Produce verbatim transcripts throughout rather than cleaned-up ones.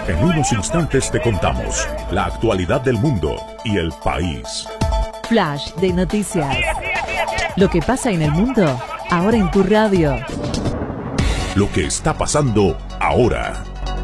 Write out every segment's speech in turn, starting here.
En unos instantes te contamos la actualidad del mundo y el país. Flash de noticias. Lo que pasa en el mundo, ahora en tu radio. Lo que está pasando ahora.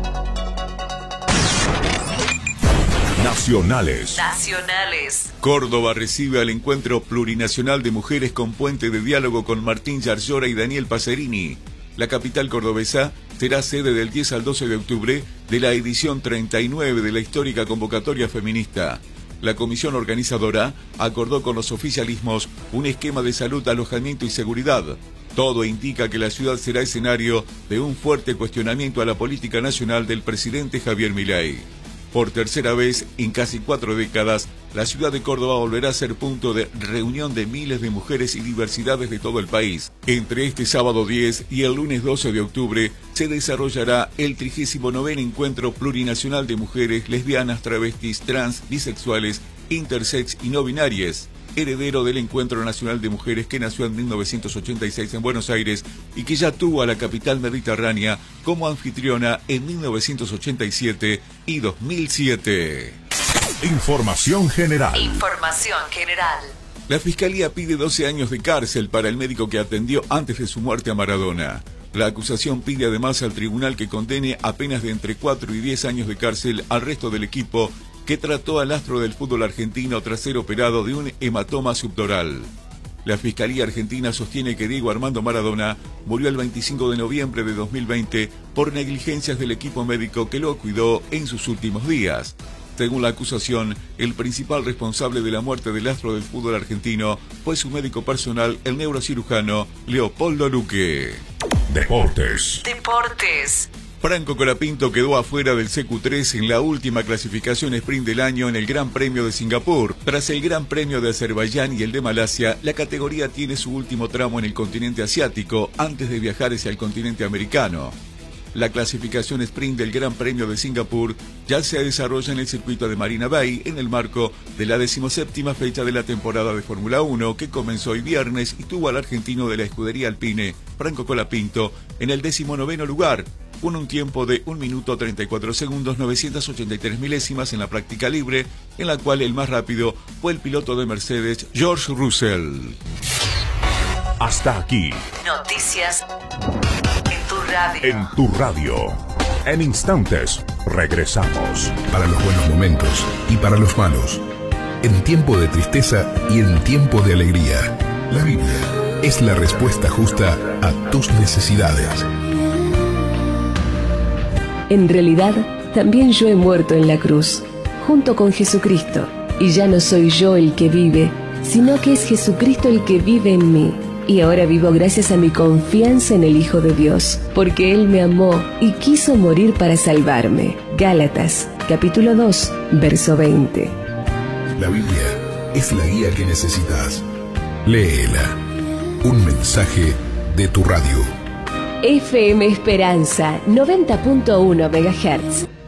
Nacionales. Nacionales. Córdoba recibe al Encuentro Plurinacional de Mujeres con puente de diálogo con Martín Yarlora y Daniel Pacerini. La capital cordobesa será sede del diez al doce de octubre de la edición treinta y nueve de la histórica convocatoria feminista. La comisión organizadora acordó con los oficialismos un esquema de salud, alojamiento y seguridad. Todo indica que la ciudad será escenario de un fuerte cuestionamiento a la política nacional del presidente Javier Milei. Por tercera vez en casi cuatro décadas, la ciudad de Córdoba volverá a ser punto de reunión de miles de mujeres y diversidades de todo el país. Entre este sábado diez y el lunes doce de octubre se desarrollará el trigésimo noveno Encuentro Plurinacional de Mujeres, Lesbianas, Travestis, Trans, Bisexuales, Intersex y No Binarias, heredero del Encuentro Nacional de Mujeres que nació en mil novecientos ochenta y seis en Buenos Aires y que ya tuvo a la capital mediterránea como anfitriona en mil novecientos ochenta y siete y dos mil siete. Información general. Información general. La Fiscalía pide doce años de cárcel para el médico que atendió antes de su muerte a Maradona. La acusación pide además al tribunal que condene a penas de entre cuatro y diez años de cárcel al resto del equipo que trató al astro del fútbol argentino tras ser operado de un hematoma subdural. La Fiscalía Argentina sostiene que Diego Armando Maradona murió el veinticinco de noviembre de dos mil veinte por negligencias del equipo médico que lo cuidó en sus últimos días. Según la acusación, el principal responsable de la muerte del astro del fútbol argentino fue su médico personal, el neurocirujano Leopoldo Luque. Deportes. Deportes. Franco Colapinto quedó afuera del C Q tres en la última clasificación sprint del año en el Gran Premio de Singapur. Tras el Gran Premio de Azerbaiyán y el de Malasia, la categoría tiene su último tramo en el continente asiático antes de viajar hacia el continente americano. La clasificación sprint del Gran Premio de Singapur ya se desarrolla en el circuito de Marina Bay en el marco de la decimoséptima fecha de la temporada de Fórmula uno que comenzó hoy viernes y tuvo al argentino de la escudería Alpine, Franco Colapinto, en el decimonoveno lugar, con un tiempo de un minuto treinta y cuatro segundos novecientos ochenta y tres milésimas en la práctica libre, en la cual el más rápido fue el piloto de Mercedes, George Russell. Hasta aquí. Noticias en tu radio. En tu radio. En instantes, regresamos. Para los buenos momentos y para los malos. En tiempo de tristeza y en tiempo de alegría. La Biblia es la respuesta justa a tus necesidades. En realidad, también yo he muerto en la cruz, junto con Jesucristo, y ya no soy yo el que vive, sino que es Jesucristo el que vive en mí. Y ahora vivo gracias a mi confianza en el Hijo de Dios, porque Él me amó y quiso morir para salvarme. Gálatas, capítulo dos, verso veinte. La Biblia es la guía que necesitas. Léela. Un mensaje de tu radio. F M Esperanza, noventa punto uno megahertz.